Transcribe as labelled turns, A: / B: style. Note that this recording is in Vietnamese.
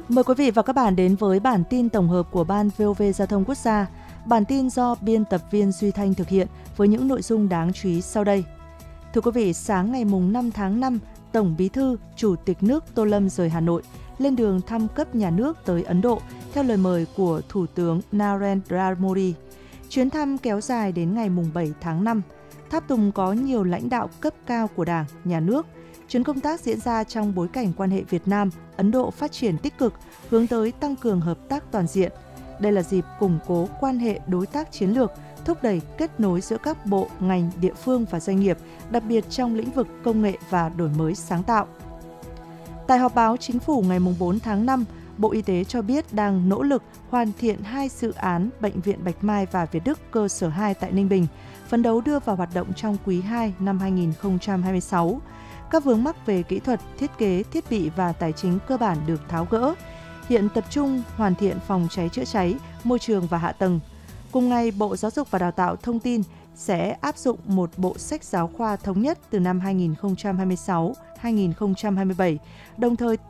A: Mời quý vị và các bạn đến với bản tin tổng hợp của Ban VOV Giao thông Quốc gia. Bản tin do biên tập viên Duy Thanh thực hiện với những nội dung đáng chú ý sau đây. Thưa quý vị, sáng ngày 5 tháng 5, Tổng Bí thư, Chủ tịch nước Tô Lâm rời Hà Nội, lên đường thăm cấp nhà nước tới Ấn Độ theo lời mời của Thủ tướng Narendra Modi. Chuyến thăm kéo dài đến ngày 7 tháng 5. Tháp tùng có nhiều lãnh đạo cấp cao của Đảng, Nhà nước. Chuyến công tác diễn ra trong bối cảnh quan hệ Việt Nam-Ấn Độ phát triển tích cực, hướng tới tăng cường hợp tác toàn diện. Đây là dịp củng cố quan hệ đối tác chiến lược, thúc đẩy kết nối giữa các bộ, ngành, địa phương và doanh nghiệp, đặc biệt trong lĩnh vực công nghệ và đổi mới sáng tạo. Tại họp báo Chính phủ ngày 4 tháng 5, Bộ Y tế cho biết đang nỗ lực hoàn thiện 2 dự án Bệnh viện Bạch Mai và Việt Đức cơ sở 2 tại Ninh Bình, phấn đấu đưa vào hoạt động trong quý 2 năm 2026. Các vướng mắc về kỹ thuật, thiết kế, thiết bị và tài chính cơ bản được tháo gỡ. Hiện tập trung hoàn thiện phòng cháy chữa cháy, môi trường và hạ tầng. Cùng ngày, Bộ Giáo dục và Đào tạo thông tin sẽ áp dụng một bộ sách giáo khoa thống nhất từ năm 2026-2027, đồng thời